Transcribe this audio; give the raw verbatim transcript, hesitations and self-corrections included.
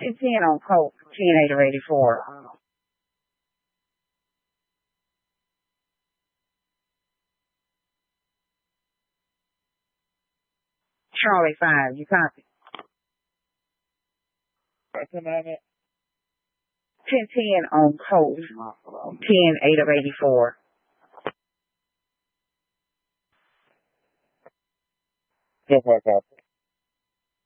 ten ten on Colt, ten eight of eighty-four. Charlie five, you copy? ten ten on Colt, ten eight of eighty-four. Yes, I copy.